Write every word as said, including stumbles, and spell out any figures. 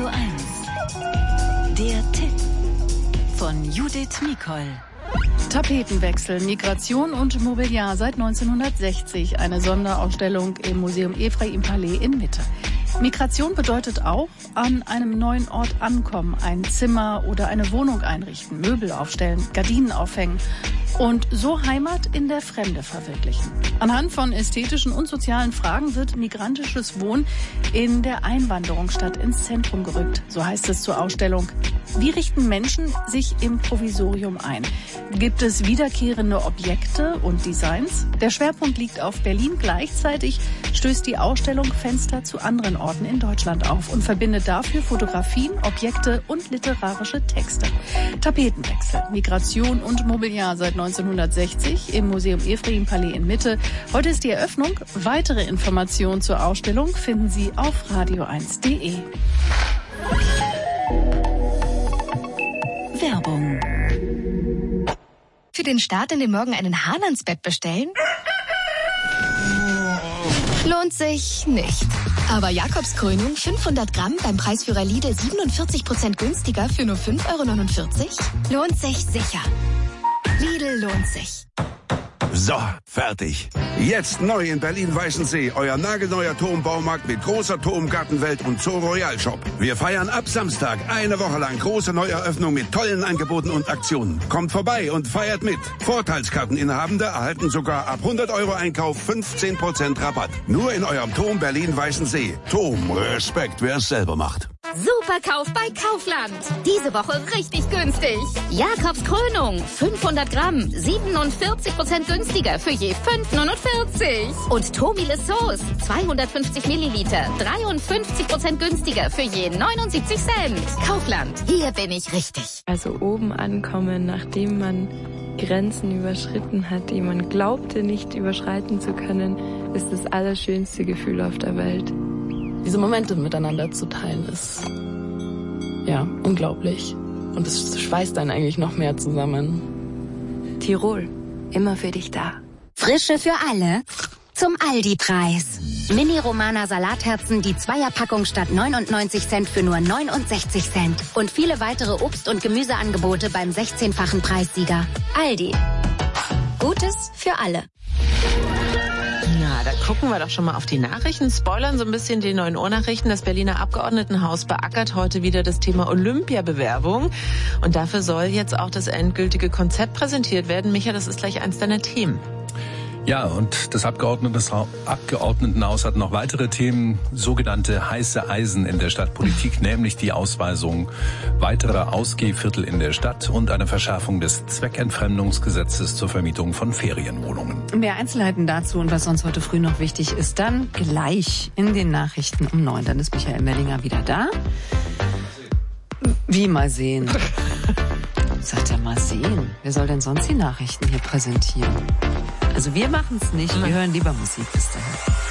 Radio eins. Der Tipp von Judith Mikol. Tapetenwechsel, Migration und Mobiliar seit neunzehnhundertsechzig. Eine Sonderausstellung im Museum Ephraim Palais in Mitte. Migration bedeutet auch an einem neuen Ort ankommen, ein Zimmer oder eine Wohnung einrichten, Möbel aufstellen, Gardinen aufhängen und so Heimat in der Fremde verwirklichen. Anhand von ästhetischen und sozialen Fragen wird migrantisches Wohnen in der Einwanderungsstadt ins Zentrum gerückt. So heißt es zur Ausstellung. Wie richten Menschen sich im Provisorium ein? Gibt es wiederkehrende Objekte und Designs? Der Schwerpunkt liegt auf Berlin. Gleichzeitig stößt die Ausstellung Fenster zu anderen Orten in Deutschland auf und verbindet dafür Fotografien, Objekte und literarische Texte. Tapetenwechsel, Migration und Mobiliar seit neunzehnhundertsechzig im Museum Ephraim Palais in Mitte. Heute ist die Eröffnung. Weitere Informationen zur Ausstellung finden Sie auf radio eins punkt de. Werbung. Für den Start in den Morgen einen Hahn ans Bett bestellen? Lohnt sich nicht. Aber Jakobs Krönung fünfhundert Gramm beim Preisführer Lidl siebenundvierzig Prozent günstiger für nur fünf Euro neunundvierzig? Lohnt sich sicher. Lidl lohnt sich. So, fertig. Jetzt neu in Berlin-Weißensee, euer nagelneuer Turmbaumarkt mit großer Turmgartenwelt und Zoo Royal Shop. Wir feiern ab Samstag eine Woche lang große Neueröffnung mit tollen Angeboten und Aktionen. Kommt vorbei und feiert mit. Vorteilskarteninhabende erhalten sogar ab hundert Euro Einkauf fünfzehn Prozent Rabatt. Nur in eurem Turm Berlin-Weißensee. Turm, Respekt, wer es selber macht. Superkauf bei Kaufland. Diese Woche richtig günstig. Jakobs Krönung, fünfhundert Gramm, siebenundvierzig Prozent günstiger für je fünf Euro neunundvierzig. Und Tomile Sauce, zweihundertfünfzig Milliliter, dreiundfünfzig Prozent günstiger für je neunundsiebzig Cent. Kaufland, hier bin ich richtig. Also oben ankommen, nachdem man Grenzen überschritten hat, die man glaubte nicht überschreiten zu können, ist das allerschönste Gefühl auf der Welt. Diese Momente miteinander zu teilen, ist ja unglaublich. Und es schweißt einen eigentlich noch mehr zusammen. Tirol, immer für dich da. Frische für alle zum Aldi-Preis. Mini-Romana Salatherzen, die Zweierpackung statt neunundneunzig Cent für nur neunundsechzig Cent. Und viele weitere Obst- und Gemüseangebote beim sechzehnfachen Preissieger. Aldi. Gutes für alle. Na, da gucken wir doch schon mal auf die Nachrichten. Spoilern so ein bisschen die neun Uhr Nachrichten. Das Berliner Abgeordnetenhaus beackert heute wieder das Thema Olympiabewerbung. Und dafür soll jetzt auch das endgültige Konzept präsentiert werden. Micha, das ist gleich eins deiner Themen. Ja, und das Abgeordnetenhaus hat noch weitere Themen, sogenannte heiße Eisen in der Stadtpolitik, nämlich die Ausweisung weiterer Ausgehviertel in der Stadt und eine Verschärfung des Zweckentfremdungsgesetzes zur Vermietung von Ferienwohnungen. Mehr Einzelheiten dazu und was uns heute früh noch wichtig ist, dann gleich in den Nachrichten um neun. Dann ist Michael Mellinger wieder da. Wie mal sehen? Sagt er mal sehen. Wer soll denn sonst die Nachrichten hier präsentieren? Also wir machen es nicht, wir hören lieber Musik bis dahin.